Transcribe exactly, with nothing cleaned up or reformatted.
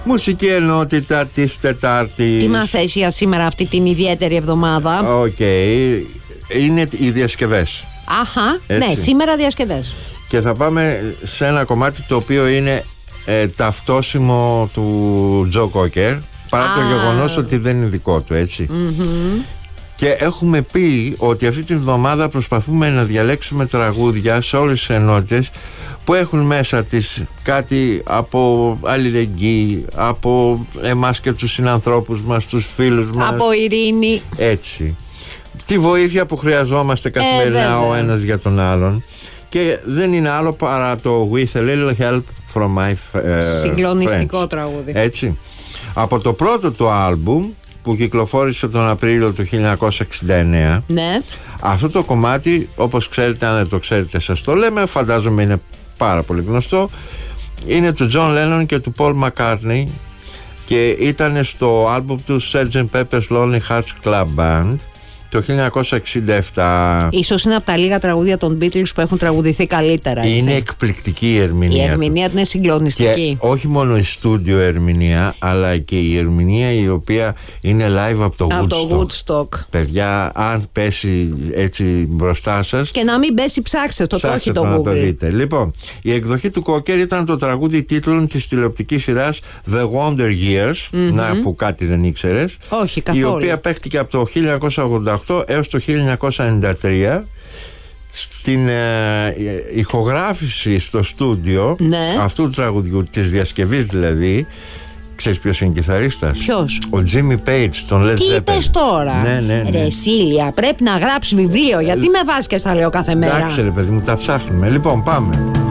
Μουσική ενότητα της Τετάρτης. Τι μας έχει για σήμερα αυτή την ιδιαίτερη εβδομάδα? Οκ, okay. Είναι οι διασκευές. Αχα, έτσι. Ναι, σήμερα διασκευές. Και θα πάμε σε ένα κομμάτι το οποίο είναι ε, ταυτόσιμο του Τζο Κόκερ, παρά ah. το γεγονός ότι δεν είναι δικό του, έτσι. Mm-hmm. Και έχουμε πει ότι αυτή την εβδομάδα προσπαθούμε να διαλέξουμε τραγούδια σε όλες τις ενότητες που έχουν μέσα τις κάτι από αλληλεγγύη, από εμάς και τους συνανθρώπους μας, τους φίλους μας, από ειρήνη, έτσι, τη βοήθεια που χρειαζόμαστε καθημερινά ε, ο ένας για τον άλλον. Και δεν είναι άλλο παρά το With a Little Help from My uh, συγκλονιστικό friends. Τραγούδι, έτσι. Από το πρώτο του άλμπουμ που κυκλοφόρησε τον Απρίλιο του χίλια εννιακόσια εξήντα εννέα. Ναι. Αυτό το κομμάτι, όπως ξέρετε, αν δεν το ξέρετε σας το λέμε, φαντάζομαι είναι πάρα πολύ γνωστό. Είναι του John Lennon και του Paul McCartney και ήταν στο άλμπουμ του σέρτζεντ Pepper's Lonely Hearts Club Band το χίλια εννιακόσια εξήντα επτά. Ίσως είναι από τα λίγα τραγούδια των Beatles που έχουν τραγουδηθεί καλύτερα, έτσι. Είναι εκπληκτική η ερμηνεία. Η ερμηνεία του είναι συγκλονιστική. Και όχι μόνο η στούντιο ερμηνεία, αλλά και η ερμηνεία η οποία είναι live από το από Woodstock. το Woodstock. Παιδιά, αν πέσει έτσι μπροστά σας, και να μην πέσει, ψάξτε το, το όχι το Google. Το δείτε. Λοιπόν, η εκδοχή του Κόκερ ήταν το τραγούδι τίτλων της τηλεοπτικής σειράς The Wonder Years. Mm-hmm. Να, που κάτι δεν ήξερες. Όχι, καθόλου. Η οποία παίχτηκε από το χίλια εννιακόσια ογδόντα οκτώ έως το χίλια εννιακόσια ενενήντα τρία. Στην ε, ηχογράφηση στο στούντιο, ναι, αυτού του τραγουδιού, της διασκευής δηλαδή, ξέρεις ποιος είναι κιθαρίστας? Ποιος? Ο Jimmy Page, τον Led Zeppelin. Τι είπες τώρα? Ναι, ναι, ναι. Ρε Σίλια, πρέπει να γράψει βιβλίο. Γιατί με βάζεις και στα λέω κάθε μέρα? Εντάξει ρε παιδί μου, τα ψάχνουμε. Λοιπόν, πάμε.